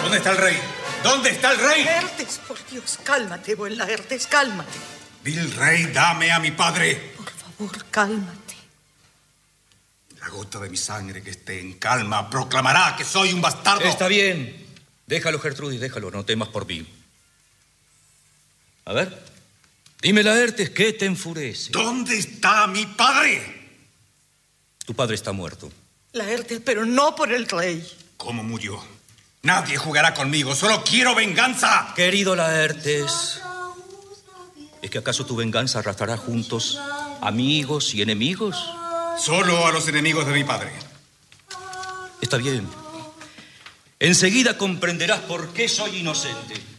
¿Dónde está el rey? ¿Dónde está el rey? Laertes, por Dios, cálmate, buen Laertes, cálmate. Vil rey, dame a mi padre. Por favor, cálmate. La gota de mi sangre que esté en calma proclamará que soy un bastardo. Está bien. Déjalo, Gertrudis, déjalo. No temas por mí. A ver. Dime, Laertes, ¿qué te enfurece? ¿Dónde está mi padre? Tu padre está muerto. Laertes, pero no por el rey. ¿Cómo murió? Nadie jugará conmigo. Solo quiero venganza. Querido Laertes, ¿es que acaso tu venganza arrastrará juntos amigos y enemigos? Solo a los enemigos de mi padre. Está bien. Enseguida comprenderás por qué soy inocente.